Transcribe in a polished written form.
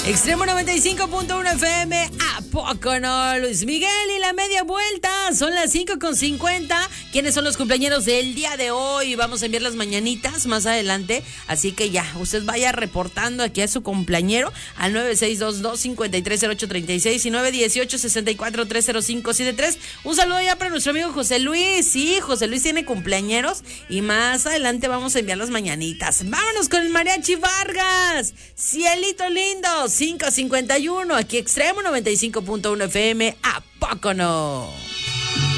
Extremo 95.1 FM, ¿a poco no? Luis Miguel y la media vuelta, son las 5:50. ¿Quiénes son los cumpleaños del día de hoy? Vamos a enviar las mañanitas más adelante, así que ya, usted vaya reportando aquí a su cumpleañero al 9622-530836 y 918-64-30573. Un saludo ya para nuestro amigo José Luis. Sí, José Luis tiene cumpleañeros y más adelante vamos a enviar las mañanitas. Vámonos con el Mariachi Vargas, Cielito Lindo, 5:51, aquí Extremo 95.1 FM, ¿a poco no?